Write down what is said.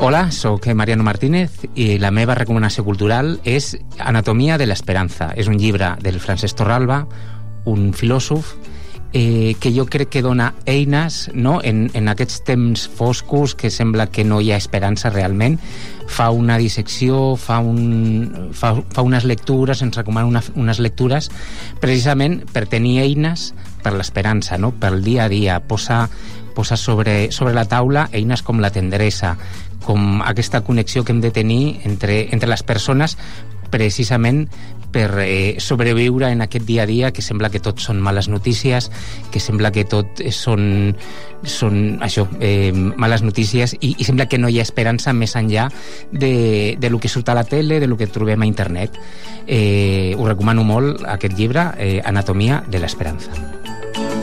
Hola, sóc Mariano Martínez i la meva recomanació cultural és Anatomia de l'esperança. És un llibre del Francesc Torralba, un filòsof que jo crec que dona eines, no? En aquests temps foscos que sembla que no hi ha esperança realment. Fa una dissecció, fa unes lectures, ens recomana unes lectures precisament per tenir eines per l'esperança, no? Pel dia a dia. Posa sobre la taula eines com la tendresa, com aquesta connexió que hem de tenir entre les persones, precisament per sobreviure en aquest dia a dia que sembla que tot són males notícies, que sembla que tot són això, males notícies, i sembla que no hi ha esperança més enllà de lo que surt a la tele, de lo que trobem a internet. Us recomano molt aquest llibre, Anatomia de l'esperança.